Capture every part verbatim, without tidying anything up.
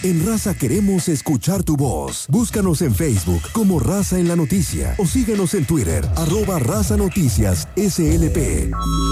En Raza queremos escuchar tu voz. Búscanos en Facebook como Raza en la Noticia o síguenos en Twitter, arroba Raza Noticias S L P.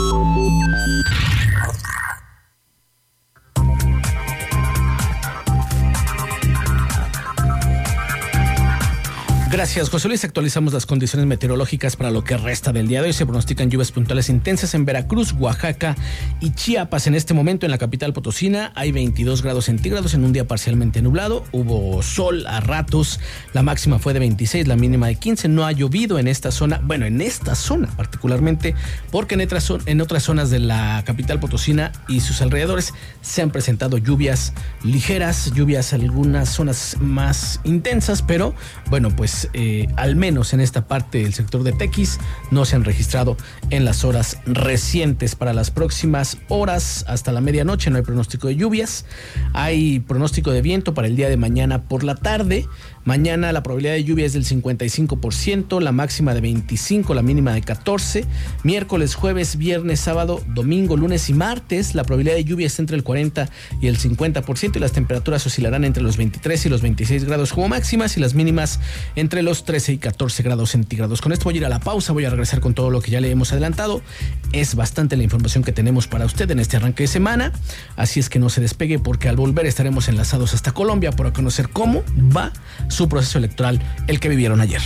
Gracias, José Luis. Actualizamos las condiciones meteorológicas para lo que resta del día de hoy. Se pronostican lluvias puntuales intensas en Veracruz, Oaxaca y Chiapas. En este momento en la capital potosina hay veintidós grados centígrados en un día parcialmente nublado. Hubo sol a ratos. La máxima fue de veintiséis, la mínima de quince. No ha llovido en esta zona, bueno, en esta zona particularmente, porque en otras, en otras zonas de la capital potosina y sus alrededores se han presentado lluvias ligeras, lluvias algunas zonas más intensas, pero bueno, pues Eh, al menos en esta parte del sector de Tequis no se han registrado en las horas recientes. Para las próximas horas hasta la medianoche no hay pronóstico de lluvias. Hay pronóstico de viento para el día de mañana por la tarde. Mañana la probabilidad de lluvia es del cincuenta y cinco por ciento, la máxima de veinticinco, la mínima de catorce. Miércoles, jueves, viernes, sábado, domingo, lunes y martes la probabilidad de lluvia está entre el cuarenta y el cincuenta por ciento y las temperaturas oscilarán entre los veintitrés y los veintiséis grados como máximas y las mínimas entre los trece y catorce grados centígrados. Con esto voy a ir a la pausa, voy a regresar con todo lo que ya le hemos adelantado. Es bastante la información que tenemos para usted en este arranque de semana, así es que no se despegue porque al volver estaremos enlazados hasta Colombia para conocer cómo va su proceso electoral, el que vivieron ayer.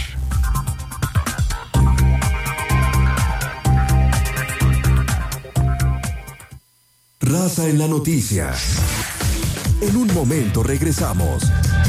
Raza en la Noticia. En un momento regresamos.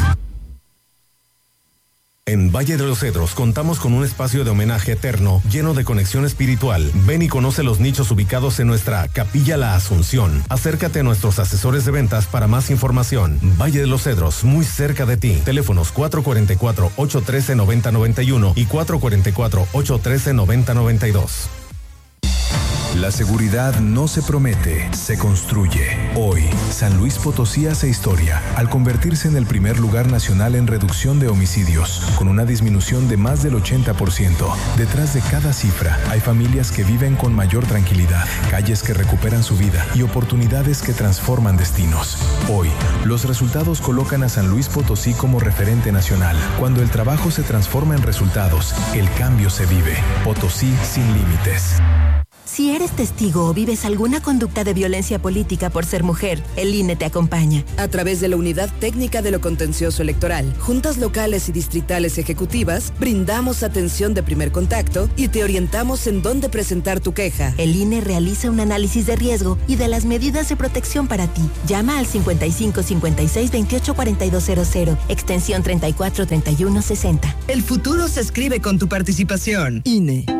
En Valle de los Cedros contamos con un espacio de homenaje eterno lleno de conexión espiritual. Ven y conoce los nichos ubicados en nuestra Capilla La Asunción. Acércate a nuestros asesores de ventas para más información. Valle de los Cedros, muy cerca de ti. Teléfonos cuatro cuatro cuatro, ocho uno tres, nueve cero nueve uno y cuatro cuatro cuatro, ocho uno tres, nueve cero nueve dos. La seguridad no se promete, se construye. Hoy, San Luis Potosí hace historia al convertirse en el primer lugar nacional en reducción de homicidios, con una disminución de más del ochenta por ciento. Detrás de cada cifra hay familias que viven con mayor tranquilidad, calles que recuperan su vida y oportunidades que transforman destinos. Hoy, los resultados colocan a San Luis Potosí como referente nacional. Cuando el trabajo se transforma en resultados, el cambio se vive. Potosí sin límites. Si eres testigo o vives alguna conducta de violencia política por ser mujer, el I N E te acompaña. A través de la Unidad Técnica de lo Contencioso Electoral, juntas locales y distritales ejecutivas, brindamos atención de primer contacto y te orientamos en dónde presentar tu queja. El I N E realiza un análisis de riesgo y de las medidas de protección para ti. Llama al cincuenta y cinco cincuenta y seis veintiocho cuarenta y dos cero cero, extensión treinta y cuatro treinta y uno sesenta. El futuro se escribe con tu participación. I N E.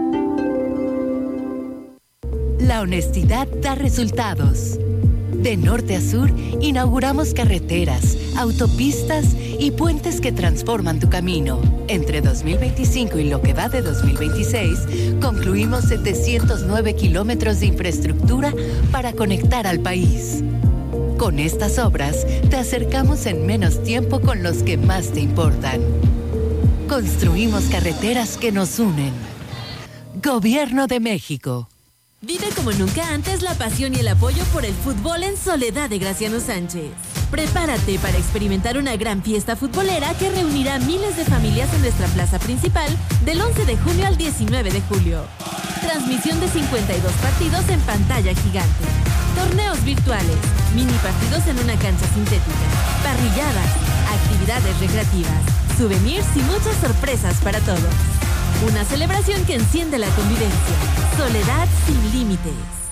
La honestidad da resultados. De norte a sur, inauguramos carreteras, autopistas y puentes que transforman tu camino. Entre dos mil veinticinco y lo que va de dos mil veintiséis, concluimos setecientos nueve kilómetros de infraestructura para conectar al país. Con estas obras, te acercamos en menos tiempo con los que más te importan. Construimos carreteras que nos unen. Gobierno de México. Vive como nunca antes la pasión y el apoyo por el fútbol en Soledad de Graciano Sánchez. Prepárate para experimentar una gran fiesta futbolera que reunirá miles de familias en nuestra plaza principal del once de junio al diecinueve de julio. Transmisión de cincuenta y dos partidos en pantalla gigante. Torneos virtuales, mini partidos en una cancha sintética, parrilladas, actividades recreativas, souvenirs y muchas sorpresas para todos. Una celebración que enciende la convivencia. Soledad sin límites.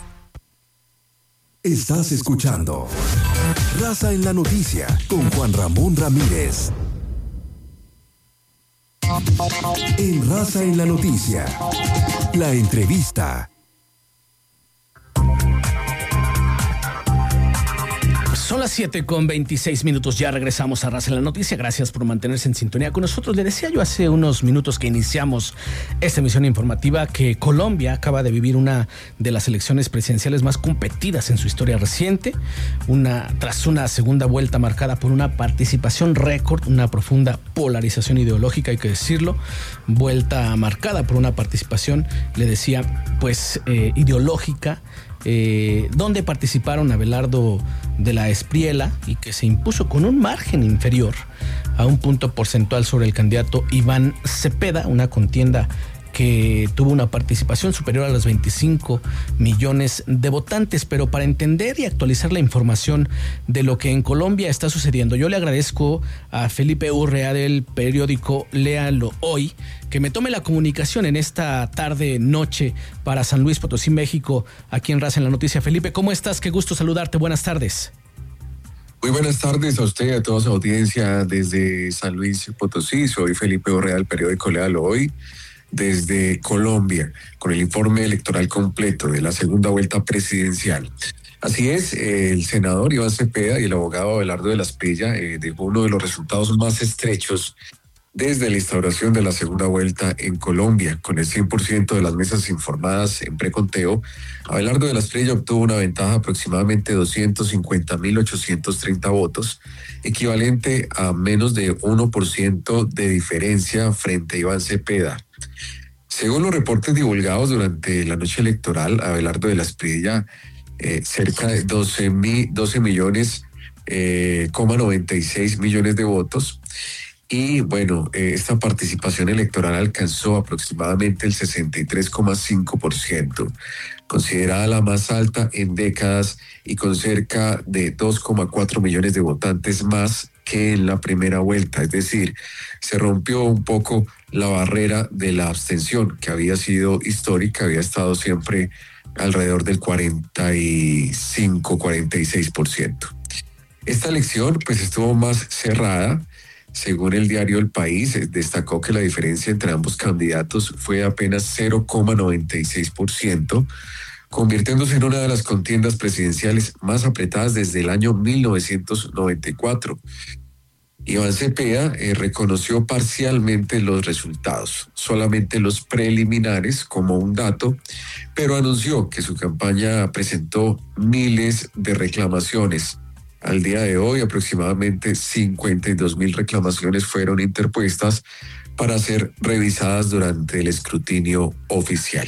Estás escuchando Raza en la Noticia con Juan Ramón Ramírez. En Raza en la Noticia, la entrevista. Son las siete con veintiséis minutos, ya regresamos a Raza en la Noticia. Gracias por mantenerse en sintonía con nosotros. Le decía yo hace unos minutos que iniciamos esta emisión informativa que Colombia acaba de vivir una de las elecciones presidenciales más competidas en su historia reciente, una, tras una segunda vuelta marcada por una participación récord, una profunda polarización ideológica, hay que decirlo, vuelta marcada por una participación, le decía, pues eh, ideológica, eh, donde participaron Abelardo de la Espriella y que se impuso con un margen inferior a un punto porcentual sobre el candidato Iván Cepeda, una contienda que tuvo una participación superior a los veinticinco millones de votantes. Pero para entender y actualizar la información de lo que en Colombia está sucediendo, yo le agradezco a Felipe Urrea del periódico Léalo Hoy que me tome la comunicación en esta tarde noche para San Luis Potosí, México, aquí en Raza en la Noticia. Felipe, ¿cómo estás? Qué gusto saludarte. Buenas tardes. Muy buenas tardes a usted y a toda su audiencia desde San Luis Potosí. Soy Felipe Urrea del periódico Léalo Hoy, desde Colombia, con el informe electoral completo de la segunda vuelta presidencial. Así es, eh, el senador Iván Cepeda y el abogado Abelardo de la Espriella eh, dejó uno de los resultados más estrechos desde la instauración de la segunda vuelta en Colombia. Con el cien por ciento de las mesas informadas en preconteo, Abelardo de la Espriella obtuvo una ventaja de aproximadamente doscientos cincuenta mil ochocientos treinta votos, equivalente a menos de uno por ciento de diferencia frente a Iván Cepeda. Según los reportes divulgados durante la noche electoral, Abelardo de la Espriella, eh, cerca de doce millones, eh, noventa y seis millones de votos. Y bueno, eh, esta participación electoral alcanzó aproximadamente el sesenta y tres coma cinco por ciento, considerada la más alta en décadas y con cerca de dos coma cuatro millones de votantes más que en la primera vuelta. Es decir, se rompió un poco la barrera de la abstención, que había sido histórica, había estado siempre alrededor del cuarenta y cinco, cuarenta y seis por ciento. Esta elección pues estuvo más cerrada. Según el diario El País, destacó que la diferencia entre ambos candidatos fue de apenas cero coma noventa y seis por ciento, convirtiéndose en una de las contiendas presidenciales más apretadas desde el año mil novecientos noventa y cuatro. Iván Cepeda eh, reconoció parcialmente los resultados, solamente los preliminares como un dato, pero anunció que su campaña presentó miles de reclamaciones. Al día de hoy, aproximadamente cincuenta y dos mil reclamaciones fueron interpuestas para ser revisadas durante el escrutinio oficial.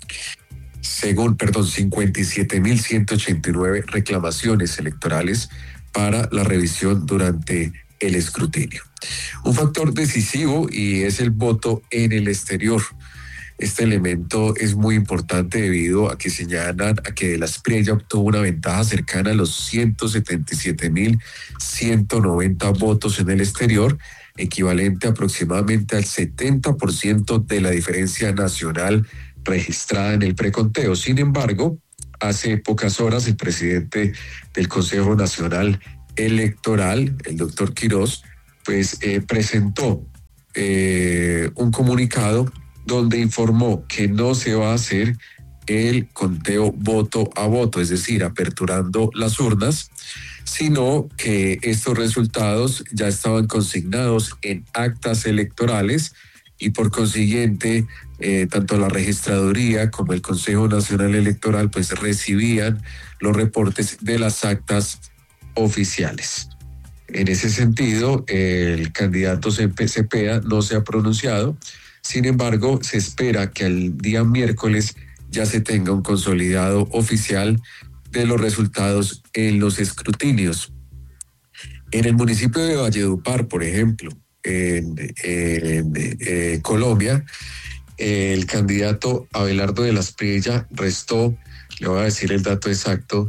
Según, perdón, cincuenta y siete mil ciento ochenta y nueve reclamaciones electorales para la revisión durante el escrutinio. Un factor decisivo y es el voto en el exterior. Este elemento es muy importante debido a que señalan a que de la Espriella obtuvo una ventaja cercana a los ciento setenta y siete mil ciento noventa votos en el exterior, equivalente aproximadamente al setenta por ciento de la diferencia nacional registrada en el preconteo. Sin embargo, hace pocas horas el presidente del Consejo Nacional Electoral, el doctor Quirós, pues eh, presentó eh, un comunicado donde informó que no se va a hacer el conteo voto a voto, es decir, aperturando las urnas, sino que estos resultados ya estaban consignados en actas electorales y por consiguiente eh, tanto la registraduría como el Consejo Nacional Electoral pues recibían los reportes de las actas oficiales. En ese sentido, el candidato Cepeda no se ha pronunciado. Sin embargo, se espera que el día miércoles ya se tenga un consolidado oficial de los resultados en los escrutinios. En el municipio de Valledupar, por ejemplo, en, en, en, en Colombia, el candidato Abelardo de la Espriella restó, le voy a decir el dato exacto,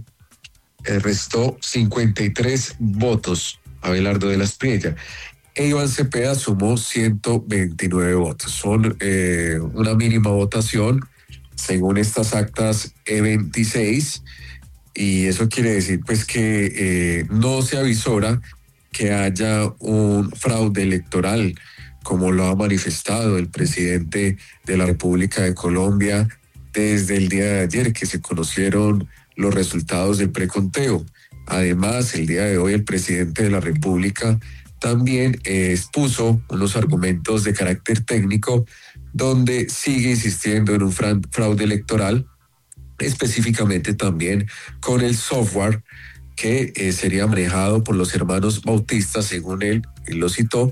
restó cincuenta y tres votos Abelardo de la Espriella. E Iván Cepeda sumó ciento veintinueve votos. Son eh, una mínima votación, según estas actas E veintiséis, y eso quiere decir pues que eh, no se avisora que haya un fraude electoral, como lo ha manifestado el presidente de la República de Colombia desde el día de ayer, que se conocieron los resultados del preconteo. Además, el día de hoy el presidente de la República también eh, expuso unos argumentos de carácter técnico donde sigue insistiendo en un fraude electoral, específicamente también con el software que eh, sería manejado por los hermanos Bautistas, según él, él lo citó,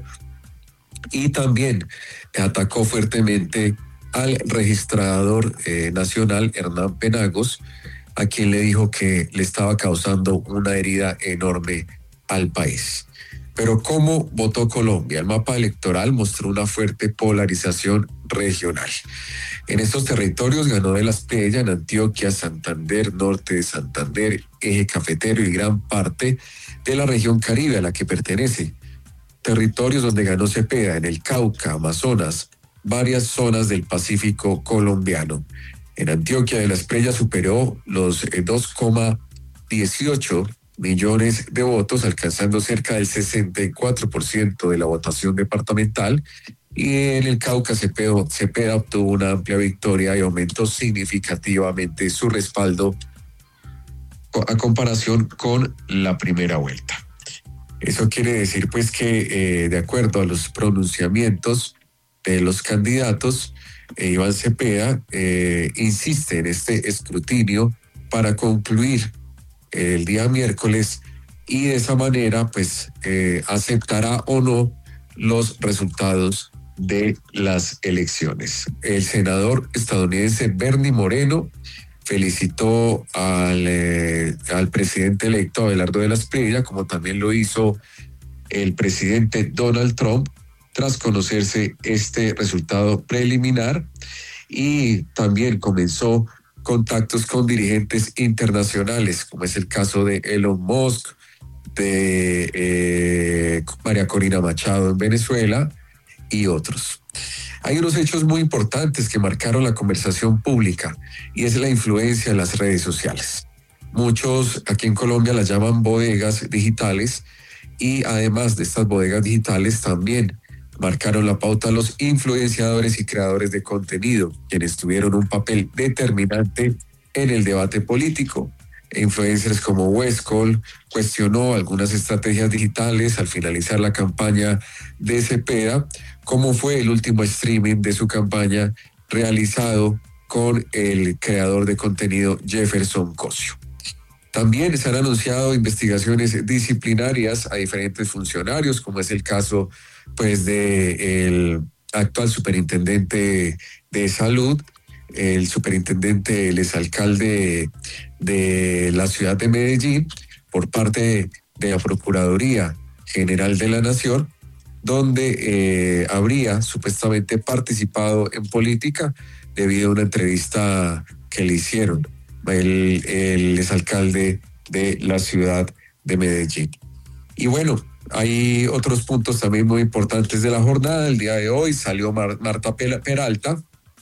y también atacó fuertemente al registrador eh, nacional Hernán Penagos, a quien le dijo que le estaba causando una herida enorme al país. Pero ¿cómo votó Colombia? El mapa electoral mostró una fuerte polarización regional. En estos territorios ganó de la Espriella en Antioquia, Santander, norte de Santander, eje cafetero y gran parte de la región Caribe a la que pertenece. Territorios donde ganó Cepeda, en el Cauca, Amazonas, varias zonas del Pacífico colombiano. En Antioquia de la Espriella superó los dos coma dieciocho millones de votos, alcanzando cerca del sesenta y cuatro por ciento de la votación departamental, y en el Cauca Cepeda, Cepeda obtuvo una amplia victoria y aumentó significativamente su respaldo a comparación con la primera vuelta. Eso quiere decir pues que eh, de acuerdo a los pronunciamientos de los candidatos, eh, Iván Cepeda eh, insiste en este escrutinio para concluir el día miércoles y de esa manera pues eh, aceptará o no los resultados de las elecciones. El senador estadounidense Bernie Moreno felicitó al, eh, al presidente electo Abelardo de la Espriella, como también lo hizo el presidente Donald Trump, tras conocerse este resultado preliminar, y también comenzó contactos con dirigentes internacionales, como es el caso de Elon Musk, de eh, María Corina Machado en Venezuela y otros. Hay unos hechos muy importantes que marcaron la conversación pública y es la influencia en las redes sociales. Muchos aquí en Colombia las llaman bodegas digitales y además de estas bodegas digitales también marcaron la pauta los influenciadores y creadores de contenido, quienes tuvieron un papel determinante en el debate político. Influencers como Westcol cuestionó algunas estrategias digitales al finalizar la campaña de Cepeda, como fue el último streaming de su campaña realizado con el creador de contenido Jefferson Cosio. También se han anunciado investigaciones disciplinarias a diferentes funcionarios, como es el caso pues de el actual superintendente de salud, el superintendente, el exalcalde de la ciudad de Medellín, por parte de la Procuraduría General de la Nación, donde eh, habría supuestamente participado en política debido a una entrevista que le hicieron el, el exalcalde de la ciudad de Medellín. Y bueno, hay otros puntos también muy importantes de la jornada. El día de hoy salió Mar- Marta Peralta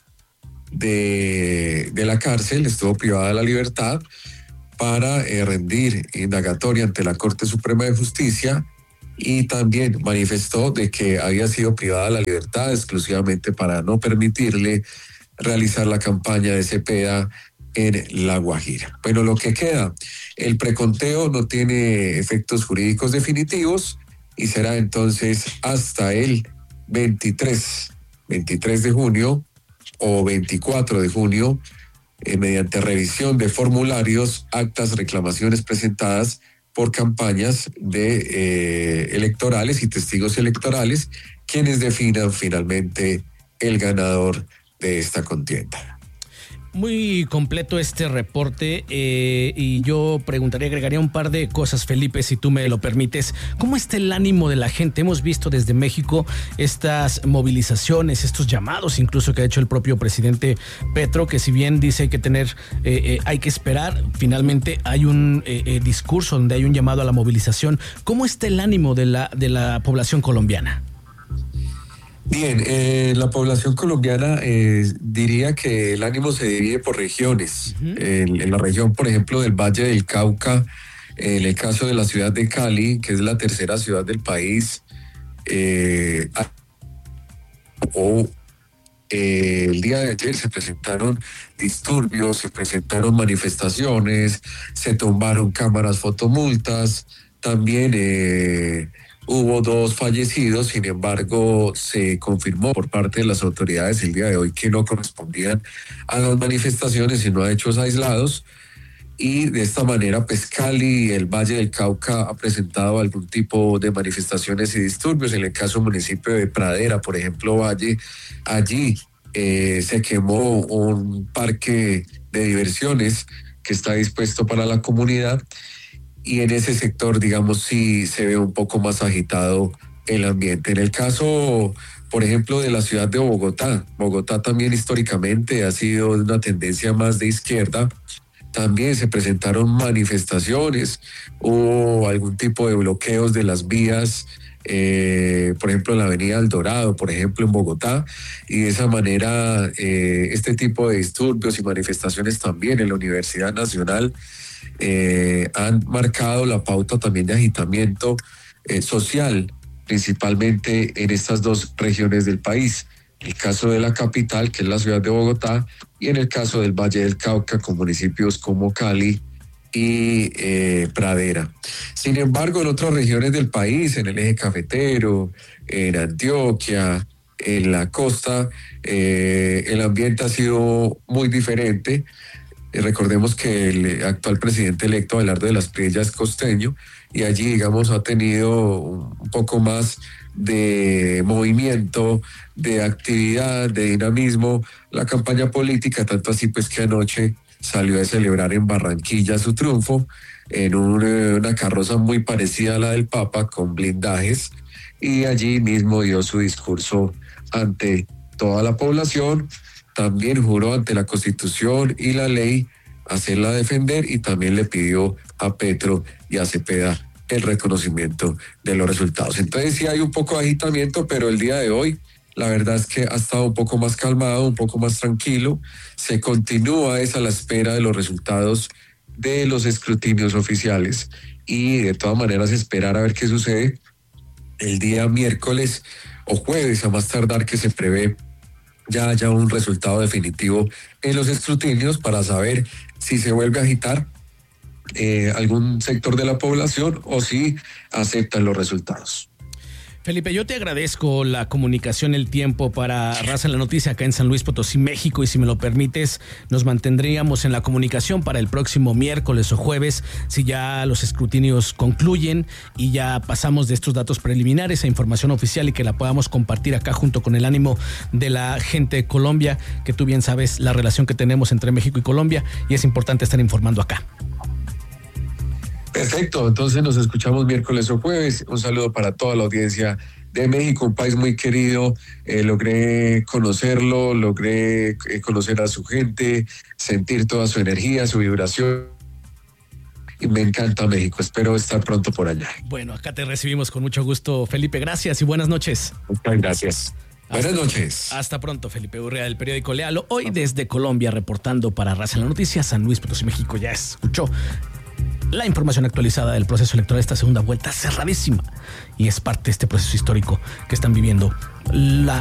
de, de la cárcel, estuvo privada de la libertad para eh, rendir indagatoria ante la Corte Suprema de Justicia, y también manifestó de que había sido privada de la libertad exclusivamente para no permitirle realizar la campaña de Cepeda en La Guajira. Bueno, lo que queda, el preconteo no tiene efectos jurídicos definitivos y será entonces hasta el veintitrés de junio o veinticuatro de junio, eh, mediante revisión de formularios, actas, reclamaciones presentadas por campañas de eh, electorales y testigos electorales, quienes definan finalmente el ganador de esta contienda. Muy completo este reporte eh, y yo preguntaría, agregaría un par de cosas, Felipe, si tú me lo permites. ¿Cómo está el ánimo de la gente? Hemos visto desde México estas movilizaciones, estos llamados incluso que ha hecho el propio presidente Petro, que si bien dice hay que tener, eh, eh, hay que esperar, finalmente hay un eh, eh, discurso donde hay un llamado a la movilización. ¿Cómo está el ánimo de la, de la población colombiana? Bien, eh, la población colombiana eh, diría que el ánimo se divide por regiones. Uh-huh. En, en la región, por ejemplo, del Valle del Cauca, en el caso de la ciudad de Cali, que es la tercera ciudad del país, eh, o eh, el día de ayer se presentaron disturbios, se presentaron manifestaciones, se tumbaron cámaras fotomultas, también eh, hubo dos fallecidos. Sin embargo, se confirmó por parte de las autoridades el día de hoy que no correspondían a las manifestaciones, sino a hechos aislados. Y de esta manera, pues Cali y el Valle del Cauca ha presentado algún tipo de manifestaciones y disturbios. En el caso del municipio de Pradera, por ejemplo, Valle, allí eh, se quemó un parque de diversiones que está dispuesto para la comunidad, y en ese sector, digamos, sí se ve un poco más agitado el ambiente. En el caso, por ejemplo, de la ciudad de Bogotá, Bogotá también históricamente ha sido una tendencia más de izquierda. También se presentaron manifestaciones, hubo algún tipo de bloqueos de las vías, eh, por ejemplo, en la avenida El Dorado, por ejemplo, en Bogotá, y de esa manera eh, este tipo de disturbios y manifestaciones también en la Universidad Nacional eh, han marcado la pauta también de agitamiento eh, social, principalmente en estas dos regiones del país. El caso de la capital, que es la ciudad de Bogotá, y en el caso del Valle del Cauca, con municipios como Cali y eh, Pradera. Sin embargo, en otras regiones del país, en el eje cafetero, en Antioquia, en la costa, eh, el ambiente ha sido muy diferente. Eh, recordemos que el actual presidente electo, Abelardo de las Priellas, es costeño, y allí, digamos, ha tenido un poco más de movimiento, de actividad, de dinamismo la campaña política, tanto así pues que anoche salió a celebrar en Barranquilla su triunfo en un, una carroza muy parecida a la del Papa, con blindajes, y allí mismo dio su discurso ante toda la población. También juró ante la Constitución y la ley hacerla defender, y también le pidió a Petro y a Cepeda el reconocimiento de los resultados. Entonces sí hay un poco de agitamiento, pero el día de hoy la verdad es que ha estado un poco más calmado, un poco más tranquilo. Se continúa es a la espera de los resultados de los escrutinios oficiales, y de todas maneras esperar a ver qué sucede el día miércoles o jueves a más tardar, que se prevé ya haya un resultado definitivo en los escrutinios para saber si se vuelve a agitar eh, algún sector de la población o si aceptan los resultados. Felipe, yo te agradezco la comunicación, el tiempo para Raza en la Noticia acá en San Luis Potosí, México, y si me lo permites, nos mantendríamos en la comunicación para el próximo miércoles o jueves, si ya los escrutinios concluyen y ya pasamos de estos datos preliminares a información oficial, y que la podamos compartir acá junto con el ánimo de la gente de Colombia, que tú bien sabes la relación que tenemos entre México y Colombia, y es importante estar informando acá. Perfecto, entonces nos escuchamos miércoles o jueves. Un saludo para toda la audiencia de México, un país muy querido. Eh, logré conocerlo, logré eh, conocer a su gente, sentir toda su energía, su vibración. Y me encanta México, espero estar pronto por allá. Bueno, acá te recibimos con mucho gusto, Felipe. Gracias y buenas noches. Muchas gracias. Buenas hasta, noches. Hasta pronto, Felipe Urrea, del periódico Léalo. Hoy desde Colombia, reportando para Raza en la Noticia, San Luis Potosí, México. Ya escuchó la información actualizada del proceso electoral, esta segunda vuelta cerradísima, y es parte de este proceso histórico que están viviendo la